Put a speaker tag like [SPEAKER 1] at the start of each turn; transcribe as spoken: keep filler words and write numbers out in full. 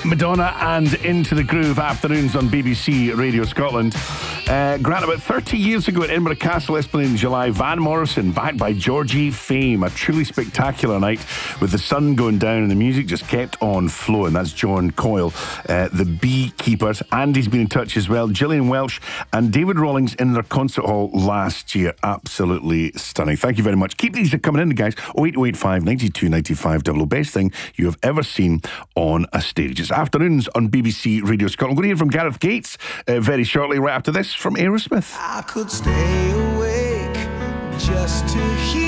[SPEAKER 1] Madonna and Into the Groove afternoons on B B C Radio Scotland. Uh, Grant, about thirty years ago at Edinburgh Castle Esplanade in July, Van Morrison, backed by Georgie Fame, a truly spectacular night with the sun going down and the music just kept on flowing. That's John Coyle, uh, the Beekeepers. Andy's been in touch as well. Gillian Welsh and David Rawlings in their concert hall last year. Absolutely stunning. Thank you very much. Keep these coming in, guys. oh eight oh eight five, nine two, nine five, double oh. Best thing you have ever seen on a stage. It's afternoons on B B C Radio Scotland. We're going to hear from Gareth Gates uh, very shortly, right after this from Aerosmith.
[SPEAKER 2] I could stay awake just to hear